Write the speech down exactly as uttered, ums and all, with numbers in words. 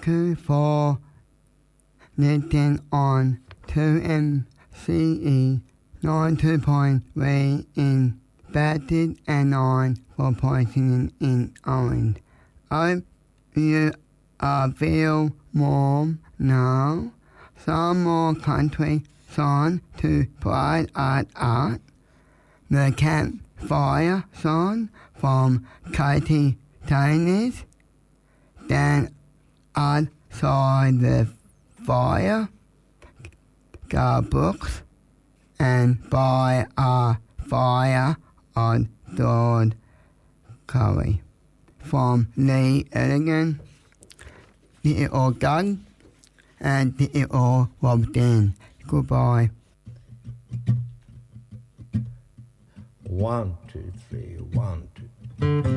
you for listening on two M C E ninety-two point three in Bedford and nine for poisoning in Orange. Hope you are feel warm now. Some more country song to pride at art. The Campfire song from Katie Tanis. Then outside the fire, got books and by a fire on Lord Curry. From Lee Elegant, the all done and the all rubbed in. Goodbye. One, two, three, one, two.